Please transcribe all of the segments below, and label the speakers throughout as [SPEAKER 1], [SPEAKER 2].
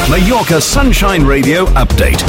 [SPEAKER 1] Mallorca Sunshine Radio update.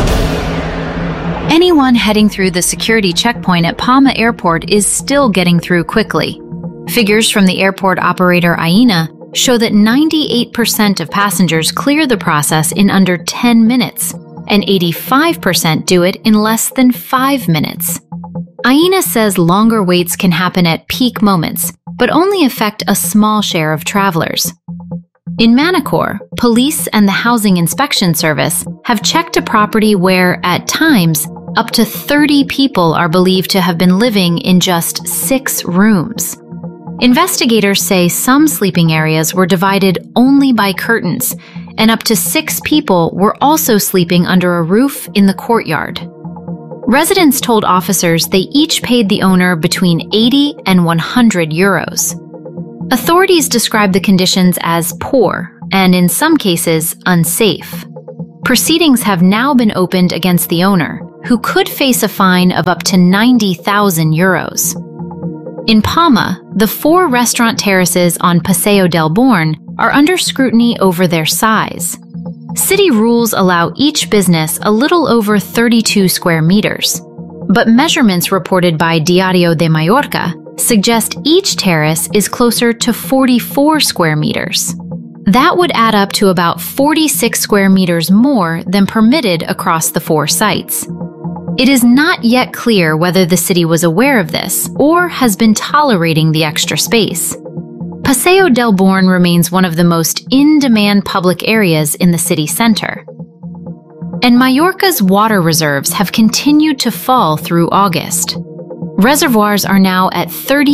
[SPEAKER 2] Anyone heading through the security checkpoint at Palma Airport is still getting through quickly. Figures from the airport operator AENA show that 98% of passengers clear the process in under 10 minutes, and 85% do it in less than 5 minutes. AENA says longer waits can happen at peak moments, but only affect a small share of travelers. In Manacor, police and the Housing Inspection Service have checked a property where, at times, up to 30 people are believed to have been living in just 6 rooms. Investigators say some sleeping areas were divided only by curtains, and up to 6 people were also sleeping under a roof in the courtyard. Residents told officers they each paid the owner between 80 and 100 euros. Authorities describe the conditions as poor and, in some cases, unsafe. Proceedings have now been opened against the owner, who could face a fine of up to 90,000 euros. In Palma, the 4 restaurant terraces on Paseo del Born are under scrutiny over their size. City rules allow each business a little over 32 square meters, but measurements reported by Diario de Mallorca suggest each terrace is closer to 44 square meters. That would add up to about 46 square meters more than permitted across the 4 sites. It is not yet clear whether the city was aware of this or has been tolerating the extra space. Paseo del Born remains one of the most in-demand public areas in the city center. And Mallorca's water reserves have continued to fall through August. Reservoirs are now at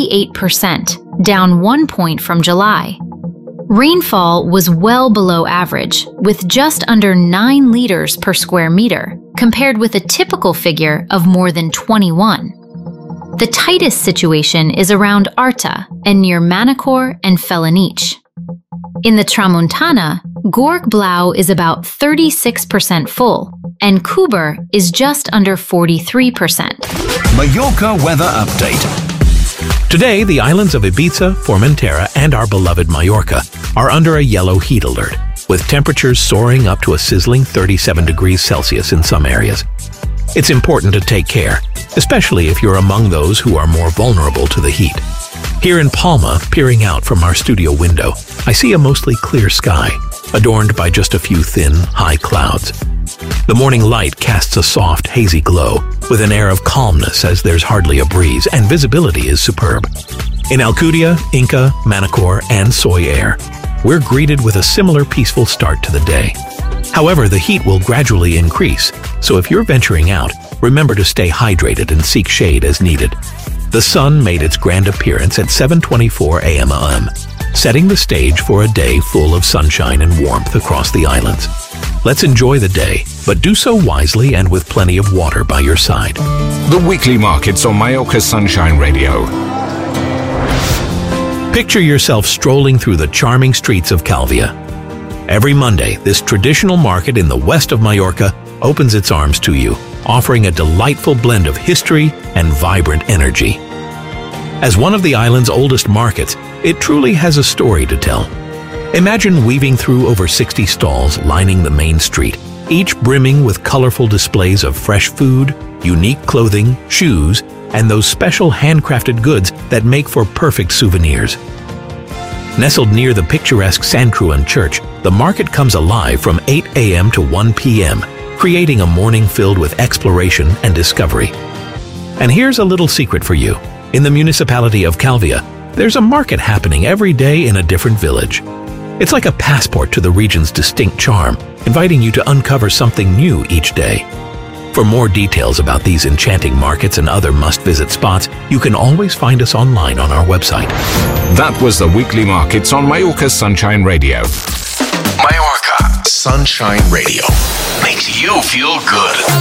[SPEAKER 2] 38%, down 1 point from July. Rainfall was well below average, with just under 9 liters per square meter, compared with a typical figure of more than 21. The tightest situation is around Arta and near Manacor and Felanich. In the Tramuntana, Gorg Blau is about 36% full, and Kuber is just under 43%.
[SPEAKER 1] Mallorca weather update.
[SPEAKER 3] Today, the islands of Ibiza, Formentera, and our beloved Mallorca are under a yellow heat alert, with temperatures soaring up to a sizzling 37 degrees Celsius in some areas. It's important to take care, especially if you're among those who are more vulnerable to the heat. Here in Palma, peering out from our studio window, I see a mostly clear sky, adorned by just a few thin, high clouds. The morning light casts a soft, hazy glow, with an air of calmness as there's hardly a breeze, and visibility is superb. In Alcudia, Inca, Manacor, and Soyer, we're greeted with a similar peaceful start to the day. However, the heat will gradually increase, so if you're venturing out, remember to stay hydrated and seek shade as needed. The sun made its grand appearance at 7:24 a.m. setting the stage for a day full of sunshine and warmth across the islands. Let's enjoy the day, but do so wisely and with plenty of water by your side.
[SPEAKER 1] The weekly markets on Mallorca Sunshine Radio.
[SPEAKER 3] Picture yourself strolling through the charming streets of Calvia. Every Monday, this traditional market in the west of Mallorca opens its arms to you, offering a delightful blend of history and vibrant energy. As one of the island's oldest markets, it truly has a story to tell. Imagine weaving through over 60 stalls lining the main street, each brimming with colorful displays of fresh food, unique clothing, shoes, and those special handcrafted goods that make for perfect souvenirs. Nestled near the picturesque San Cruan Church, the market comes alive from 8 a.m. to 1 p.m., creating a morning filled with exploration and discovery. And here's a little secret for you. In the municipality of Calvia, there's a market happening every day in a different village. It's like a passport to the region's distinct charm, inviting you to uncover something new each day. For more details about these enchanting markets and other must-visit spots, you can always find us online on our website.
[SPEAKER 1] That was the weekly markets on Mallorca Sunshine Radio.
[SPEAKER 4] Mallorca Sunshine Radio makes you feel good.